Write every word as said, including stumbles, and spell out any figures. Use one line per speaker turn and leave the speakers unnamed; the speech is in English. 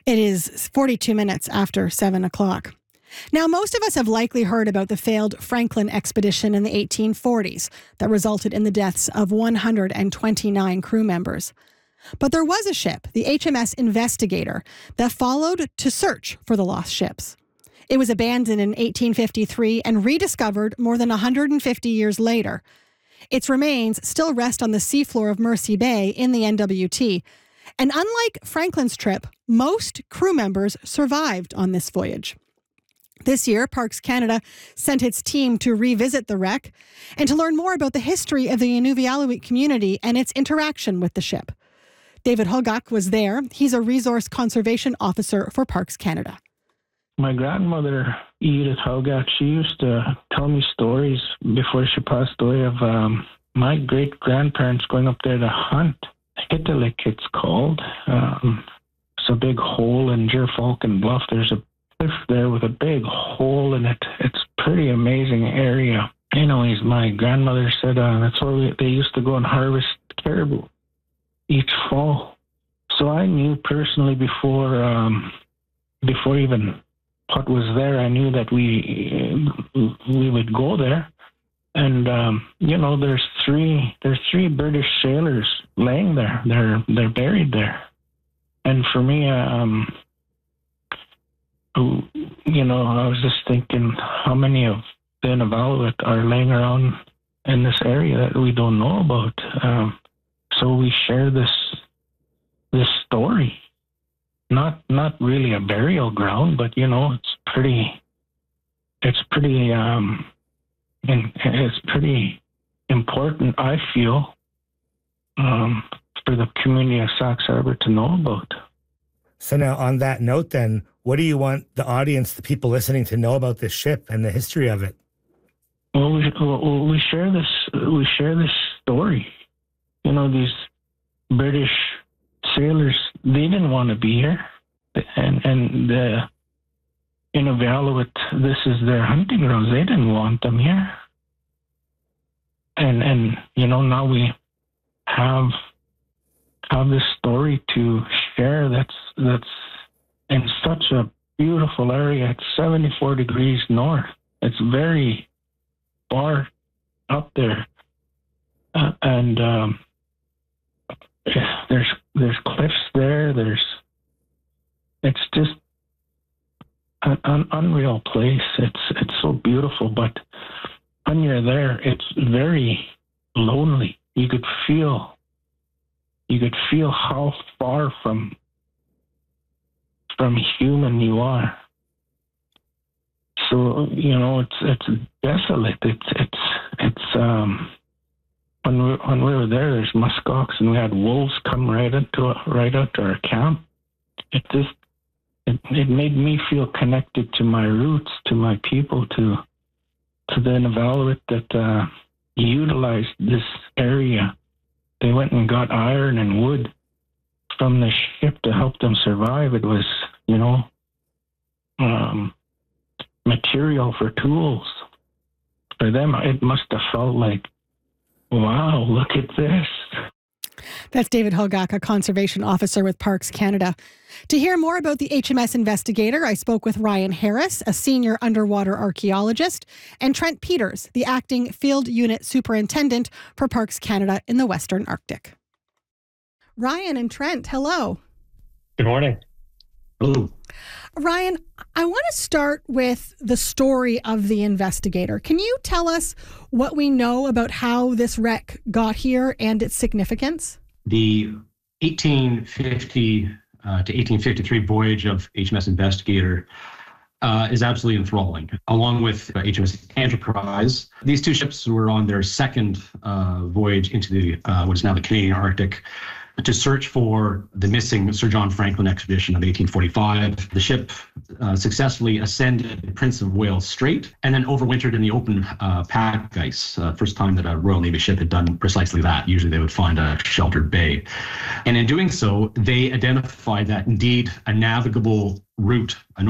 It is forty-two minutes after seven o'clock. Now, most of us have likely heard about the failed Franklin expedition in the eighteen forties that resulted in the deaths of one hundred twenty-nine crew members. But there was a ship, the H M S Investigator, that followed to search for the lost ships. It was abandoned in eighteen fifty-three and rediscovered more than one hundred fifty years later. Its remains still rest on the seafloor of Mercy Bay in the N W T. And unlike Franklin's trip, most crew members survived on this voyage. This year, Parks Canada sent its team to revisit the wreck and to learn more about the history of the Inuvialuit community and its interaction with the ship. David Hogak was there. He's a resource conservation officer for Parks Canada.
My grandmother, Edith Hogak, she used to tell me stories before she passed away of um, my great-grandparents going up there to hunt. Italik, it's called. Um, it's a big hole in Gerfalcon Bluff. There's a cliff there with a big hole in it. It's a pretty amazing area. Anyways, my grandmother said uh, that's where we, they used to go and harvest caribou each fall. So I knew personally before, um, before even what was there, I knew that we we would go there. And um, you know, there's three there's three British sailors laying there. They're they're buried there. And for me, um, you know, I was just thinking how many of the Inuvialuit are laying around in this area that we don't know about. Um, so we share this this story. Not not really a burial ground, but you know, it's pretty. It's pretty. Um, and it's pretty important, I feel, um, for the community of Sax Harbor to know about.
So now, on that note, then, what do you want the audience, the people listening, to know about this ship and the history of it?
Well, we well, we share this we share this story. You know, these British sailors, they didn't want to be here, and and the Inuvialuit, this is their hunting grounds. They didn't want them here, and and you know, now we have have this story to share. That's that's in such a beautiful area. It's seventy-four degrees north. It's very far up there, uh, and um, there's there's cliffs there. There's it's just an, an unreal place. It's it's so beautiful, but when you're there, it's very lonely. You could feel you could feel how far from from human you are. So you know, it's it's desolate. It's it's it's um. When we when we were there, there's muskox, and we had wolves come right into right out to our camp. It just it, it made me feel connected to my roots, to my people, to to the Inuvialuit that uh, utilized this area. They went and got iron and wood from the ship to help them survive. It was, you know, um, material for tools. For them, it must have felt like, wow, look at this.
That's David Hogak, a conservation officer with Parks Canada. To hear more about the H M S Investigator, I spoke with Ryan Harris, a senior underwater archaeologist, and Trent Peters, the acting field unit superintendent for Parks Canada in the Western Arctic. Ryan and Trent, hello.
Good morning.
Hello.
Ryan, I want to start with the story of the Investigator. Can you tell us what we know about how this wreck got here and its significance?
The eighteen fifty uh, to eighteen fifty-three voyage of H M S Investigator uh, is absolutely enthralling. Along with uh, H M S Enterprise, these two ships were on their second uh, voyage into the uh, what is now the Canadian Arctic, to search for the missing Sir John Franklin expedition of eighteen forty-five. The ship uh, successfully ascended Prince of Wales Strait and then overwintered in the open uh, pack ice. Uh, first time that a Royal Navy ship had done precisely that. Usually they would find a sheltered bay. And in doing so, they identified that indeed a navigable route, a